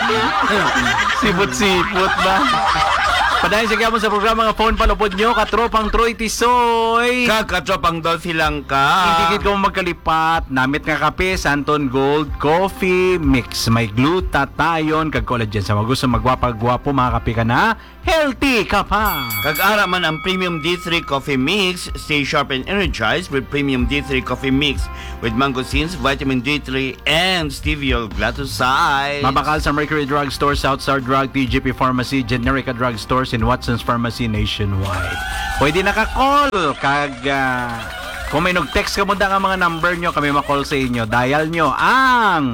Sipot-sipot ba? Padayon sa mo sa programa nga phone palupod nyo, katropang Troy Tisoy. Kakatropang Dolphy lang ka. Hindi ko magkalipat. Namit nga kape, Santon Gold Coffee Mix. May glutathione, kag collagen. Sa mga gusto magwapag-gwapo, mga kape ka na, healthy ka pa. Kag-ara man ang Premium D3 Coffee Mix. Stay sharp and energized with Premium D3 Coffee Mix with mangosins, vitamin D3, and steviol glycoside. Mabakal sa Mercury Drug Store, Southstar Drug, TGP Pharmacy, Generica Drug Stores, and Watson's Pharmacy nationwide. Pwede naka-call. Kung may nag-text ka mo nga mga number nyo, kami ma-call sa inyo. Dial nyo ang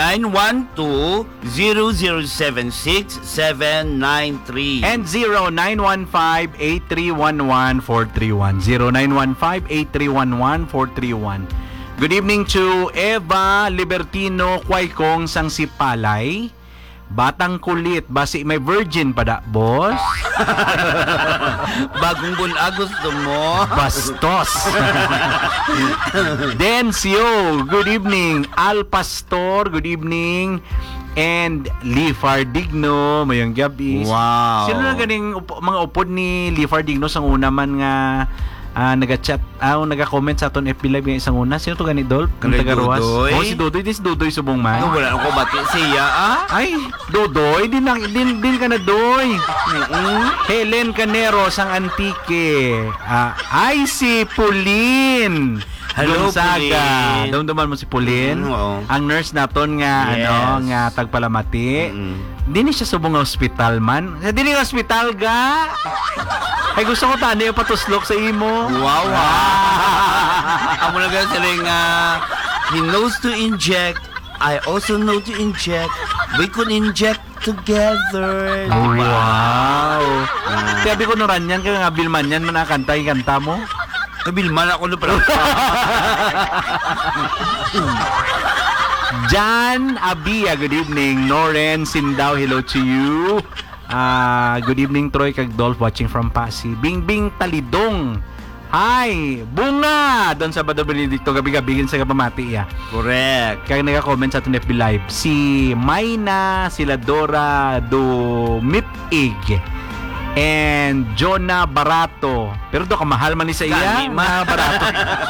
0912-0076-793 and 0915-8311-431. 0915-8311-431. Good evening to Eva Libertino Quaykong sang Sipalay. Batang kulit, basi may virgin pa da, boss? Bagong buna gusto mo? Bastos. Dencio, good evening. Al Pastor, good evening. And Lee Fardigno, mayong gabi. Wow. Sino na ganing mga upod ni Lee Fardigno sang una man nga naga-chat, naga-comment sa aton FB Live ng isang una. Sino to gani, Dolph? Ang taga-Ruas. Dudoy? Oh, si Dudoy. Din si Dudoy subong man. Wala ako bati siya, Ay, Dudoy. Din ka na, Doy. Helen Canero sang Antique. Ay, si Pauline. Hello, Gonzaga. Pauline. Damdaman mo si Pauline. Oo. Ang nurse naton nga, Yes. nga tagpalamati. Dini siya subong nga hospital man. Dini nga hospital ga. Ay, gusto ko tani yung patuslok sa imo. Wow. Amo na ganun sila nga, he knows to inject, I also know to inject. We could inject together. Wow. Sabi ko nuran yan, kaya nga Bilman yan, manakanta yung kanta mo. Kabilman ako na pala. Jan Abia, good evening. Noren Sindao, hello to you. Good evening, Troy kag Dolph, watching from Pasig. Bingbing Talidong. Hi, Bunga! Doon sa Bado Benedicto, gabi-gabi sa kapamati ya. Correct. Kaya nag-comment sa atin FB Live. Si Mayna, sila Dora Dumipig, and Jonah Barato. Pero do kamahal man ni sa iya. Gani, ma. Barato.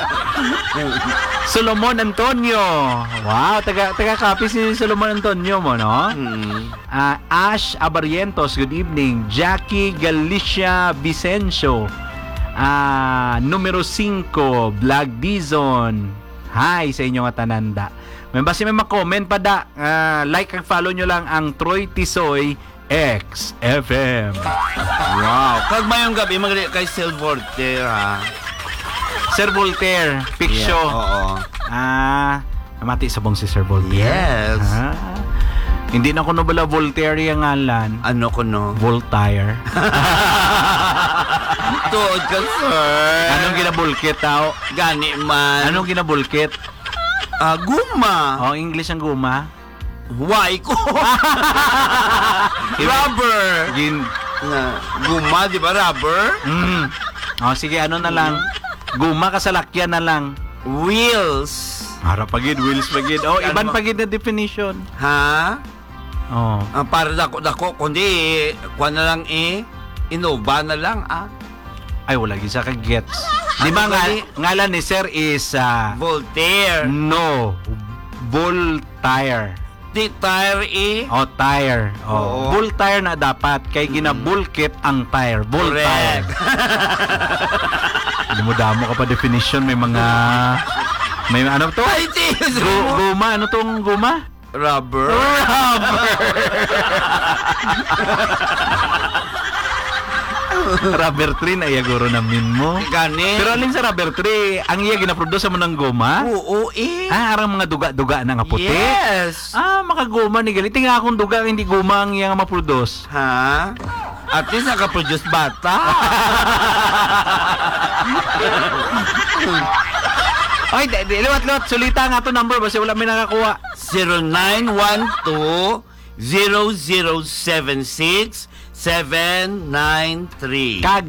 Solomon Antonio. Wow, taga-copy si Solomon Antonio mo, no? Ash Abarientos, good evening. Jackie Galicia Vicencio. Numero 5, Vlog Dizon. Hi sa inyo nga tananda. May basi may ma-comment pa da. Like and follow nyo lang ang Troy Tisoy XFM. Wow. Kag mayong gabi, magaling kay Silvorte, ha? Sir Voltaire, Picture. Oo. Namati sabong si Sir Voltaire. Yes. Hindi na ko nabala Voltaire yung ngalan. Ano ko no? Voltaire. Tuod ka, sir. Anong ginabulkit tao? Gani man. Anong ginabulkit? Guma. Oh, English ang guma. Why ko? Rubber. Guma, di ba rubber? Oh, sige, ano na lang. Guma kasalakyan na lang. Wheels. Para pagid, wheels pagid. Oh, iban pagid na definition. Ha? Oh. Para dako, kundi, kuha na lang Innova na lang, Ay, wala gisa ka gets. Di ba ngalan ni Sir is Voltaire. No, Voltaire. Di tire Oh, tire. Oo. Bull tire na dapat kay ginabulkit ang tire. Bull tire. Damo ka pa definition, may ano to? Ay, Guma, ano tong guma? Rubber. Rubber tree na iya guro namin mo. Gani. Pero alin sa rubber tree, ang iya ginaproduce mo ng guma? Oo, arang mga duga-duga na nga puti. Yes. Makaguma ni gali. Tinga akong duga, hindi guma ang iya nga maproduce. Ha? At least nakaproduce bata. Ay, liwat-liwat. Sulita nga to number basta wala may nakakuha. 0912-0076-793. Kag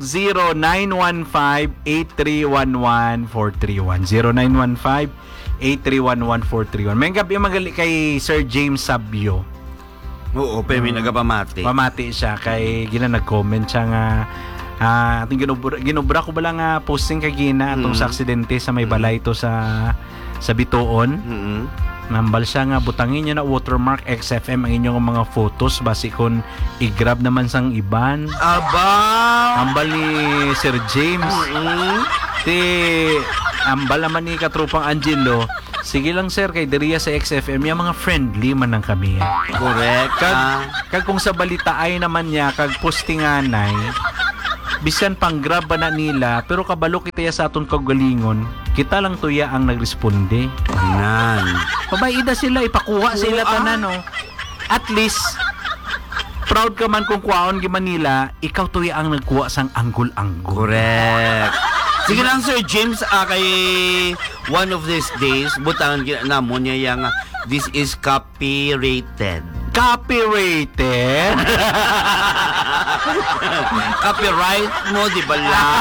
0915-8311-431. 0915-8311-431. May gabi magali kay Sir James Sabio. Oo, pero may nagapamati. Pamati siya kay gina nag-comment siya nga ating ginubra ko bala nga posting kay gina atong sa aksidente sa may balay to sa Bituon. Nambal siya nga butangin niyo na watermark XFM ang inyong mga photos basi kon i-grab naman sang iban. Aba! Ambal ni Sir James. Ambal naman ni katropang Angelo. Sige lang sir, kay Daria sa XFM, yung mga friendly man lang kami. Correct. Kag kung sa balita ay naman niya, kag postinganay, bisan pang grab ba na nila, pero kabalo kita ya sa aton kagalingon, kita lang tuya ang nagresponde. Nan. Pabayida sila, ipakuha sila tanan, no? At least, proud ka man kung kuwaon gi Manila, ikaw tuya ang nagkuha sang anggol-anggol. Correct. Sige lang Sir James, kay one of these days, butangan na mo niya yung this is copyrighted. Copyrighted? Copyright mo, di ba lang?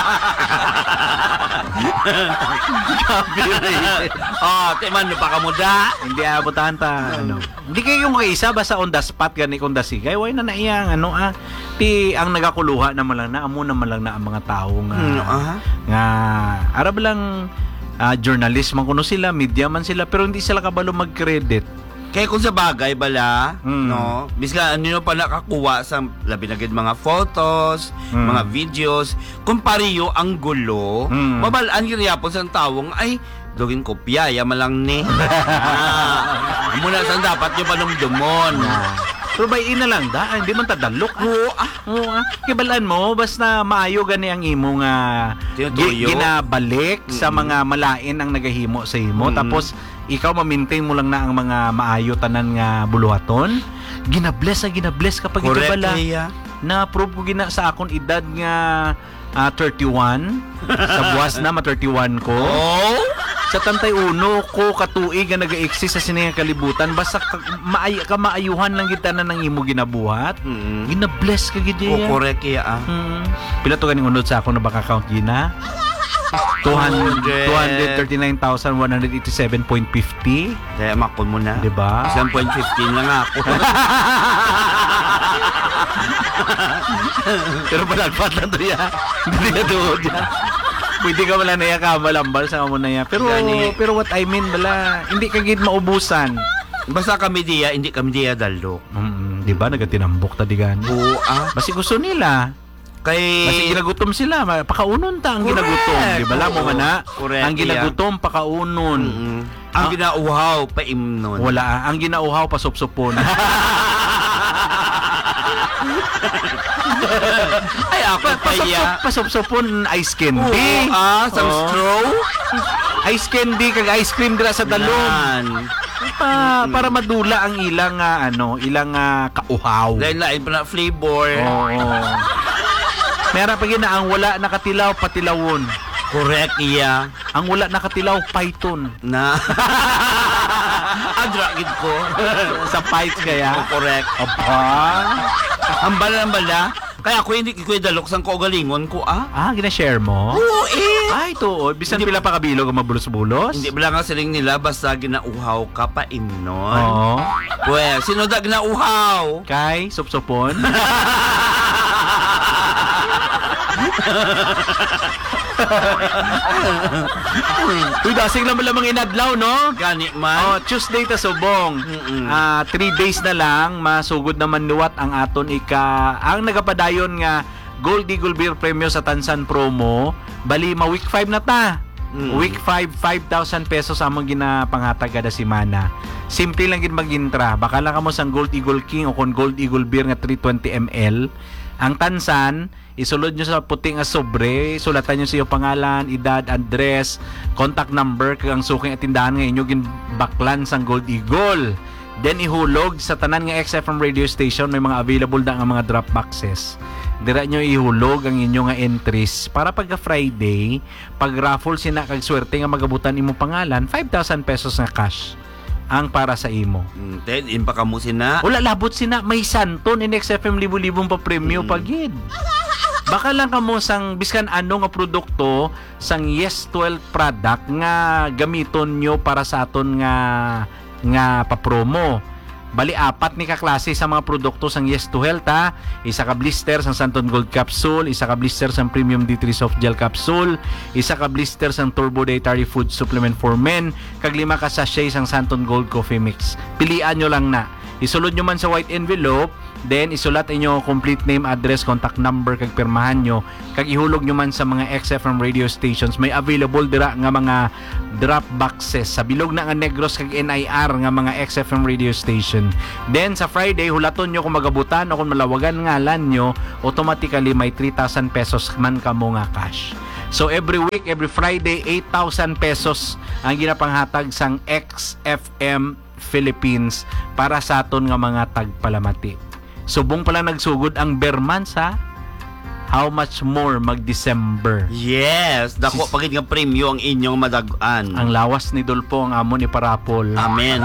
Copyrighted. Timan, pa ka mo da. Hindi abutan ta. Hindi kayo yung isa, basta on the spot, gani kung the sigay. Way na naiyang, ti ang nagakuluha naman lang na, amo naman lang na ang mga tao nga arab lang journalist man kuno sila, media man sila, pero hindi sila kabalo mag-credit. Kaya kung sa bagay bala, no, biska ano pa nakakuha sa labi na gid mga photos, mga videos, kung pariyo ang gulo, mabalaan gyapon sa tawong ay dugin kopya ya malang ni. Muna sa dapat yung panumdumon. Pero bay ina lang da, hindi man tadalok. Kibalaan mo basta maayo gani ang imo nga ginabalik sa mga malain ang nagahimo sa imo, tapos ikaw ma-maintain mo lang na ang mga maayo tanan nga buluhaton. Ginabless kapag ikabala. Na prove ko gina sa akon edad nga 31 sa buwas na 31 ko. Sa tantay uno ko katuig nga naga-exist sa siningang kalibutan, basta maayuhan lang kita na ng imo ginabuhat. Gina-bless ka gid ya. Correct ya. Pila to ganing unod sa ako na bank account gina? 239,187.50. Kaya makon mo na. Diba? 1.15 lang ako. Pero palagpat lang to ya. Hindi na doon ya. Pwede ka wala na ya kamalambal sa mo na ya. Pero what I mean bala, hindi ka gid maubusan. Basta kami diya, hindi kami diya dalok. Di ba nagatinambok ta digan? Basi gusto nila. Basi ginagutom sila, pakaunon ta ang ginagutom, di ba la mo mana? Ang ginagutom pakaunon. Ang ginauhaw paimnon. Wala, ang ginauhaw pasupsupon. Ay ako pa ya. Pasupsupon ice candy. Some straw. Ice candy kag ice cream dira sa dalom. Para madula ang ilang ilang kauhaw. Lain pa na flavor. Meron pa gina ang wala nakatilaw patilawon. Correct iya. Ang wala nakatilaw python. Na. Adragid ko. Sa fights kaya. Correct. Ang bala. Kaya ako hindi ko dalok sang kaugalingon ko gina-share mo? Oo Ay, to. Bisan pila pa kabilog ang mabulos-bulos? Hindi bala nga siling nila basta ginauhaw ka pa imnon. Oo. Well, sino da ginauhaw? Kay supsupon. Uy, dasing lang malamang inadlaw, no? Gani man. Tuesday ta subong. 3 days na lang, masugod naman nuwat ang aton ang nagapadayon nga Gold Eagle Beer Premio sa Tansan Promo. Bali, week 5 na ta. Week 5, 5,000 pesos among ginapanghatag kada semana. Simple lang gid magintra. Baka lang kamo sang Gold Eagle King o kon Gold Eagle Beer nga 320 ml. Ang Tansan, isulod nyo sa puting sobre, sulatan nyo sa iyo pangalan, edad, address, contact number, kag ang suking atindahan nga inyo ginbaklan sang Gold Eagle. Then ihulog sa tanan nga XFM radio station, may mga available na nga mga drop boxes. Dira nyo ihulog ang inyo nga entries para pagka Friday, pag raffle sina kag swerte nga magabutan imo pangalan, 5,000 pesos nga cash ang para sa imo. Ted, in pa kamo sina. Wala labot sina, may santon in XFM libo-libong pa premyo pagid. Baka lang kamo sang biskan ano nga produkto sang Yes 12 product nga gamiton nyo para sa aton nga papromo. Bali, 4 ni kaklase sa mga produkto sang Yes to Health, ha. Isa ka blister sang Santon Gold Capsule, isa ka blister sang Premium D3 Soft Gel Capsule, isa ka blister sang Turbo Dietary Food Supplement for Men, kag 5 ka sachet sang Santon Gold Coffee Mix. Pilian nyo lang na. Isulod nyo man sa white envelope, then isulat inyo complete name, address, contact number, kag pirmahan nyo, kag ihulog nyo man sa mga XFM radio stations. May available dira nga mga drop boxes sa bilog na nga Negros kag NIR nga mga XFM radio station. Then sa Friday, hulaton nyo kung magabutan o kung malawagan ngalan nyo, automatically may 3,000 pesos man kamo nga cash. So every week, every Friday, 8,000 pesos ang ginapanghatag sang XFM Philippines para sa aton nga mga tagpalamati. Subong pala nagsugod ang Berman sa how much more mag-December. Yes, dako pagid nga premyo ang inyong madag-an. Ang lawas ni Dolpo ang amon ni Parapol. Amen.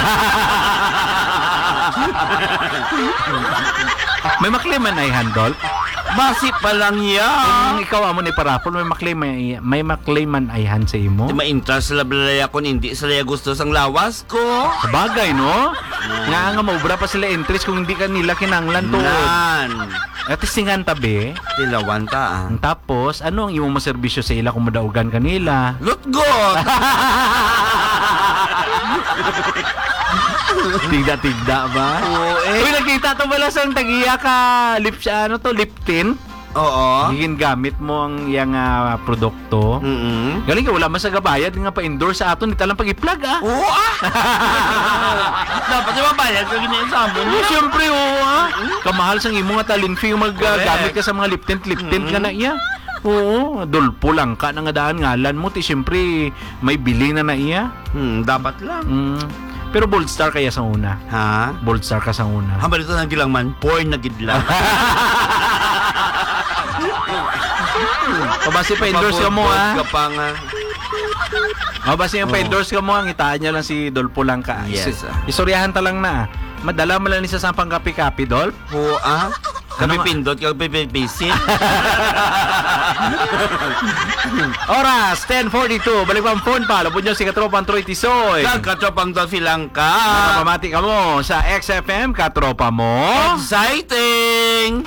May makliman ay handol. Basi pa lang yan. Kung ikaw amon ni Parapol, may makliman ay hand sa imo. Di ma-interest sa labalaya ko, hindi sila gusto sang lawas ko. Sabagay, no? Nga maubra pa sila interest kung hindi ka nila kinanglan to. Nan. At singan tabi. Tilawan ta Tapos, ano ang imong maserbisyo sa ila kung madaugan kanila? Lutgot! Tigda-tigda ba? Oo, Uy, nakita to pala sa tagiya ka lip tint? Oo. Higin gamit mo ang iyang produkto. Galing ka, wala man sa gabayad nga pa-endorse sa aton, italang pag-i-plug Oo Dapat yung mabayad ka ganyan sa amin. Siyempre, kamahal sang imo nga talent fee yung maggamit ka sa mga lip tint ka na iya. Oo, dulpo lang ka na nga daan ngalan mo, siyempre may bili na iya. Dapat lang. Pero Bold Star kaya sa una. Ha? Bold Star ka sa una. Hambal ito ng gilang man, porn na gidlang. Kabasi pa-endorse ka mo, ha? Kabasi yung pa-endorse ka mo, ang itaan niya lang si Dolpo lang ka. Yes. Isoryahan ta lang na. Madala mo lang ni sa sampang kapi-kapi, Dolp. Oo, Kami pindot, kami pipisit. Oras, 10:42. Balik pa ang phone pa. Labod nyo si Katropang Troy Tisoy. Katropang Dolphy lang ka. Pamati ka mo sa XFM, Katropa mo. Exciting!